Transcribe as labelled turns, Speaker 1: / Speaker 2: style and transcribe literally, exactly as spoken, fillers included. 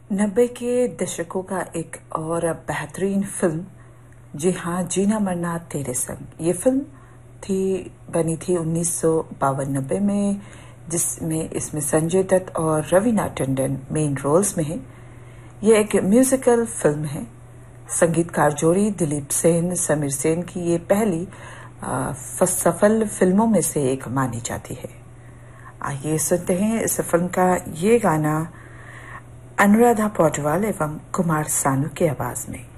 Speaker 1: नब्बे के दशकों का एक और बेहतरीन फिल्म, जी हाँ, जीना मरना तेरे संग। ये फिल्म थी बनी थी उन्नीस सौ बावन नब्बे में, जिसमें इसमें संजय दत्त और रवीना टंडन मेन रोल्स में है। ये एक म्यूजिकल फिल्म है। संगीतकार जोड़ी दिलीप सेन समीर सेन की ये पहली आ, सफल फिल्मों में से एक मानी जाती है। आइए सुनते हैं इस फिल्म का ये गाना अनुराधा पौडवाल एवं कुमार सानू की आवाज में।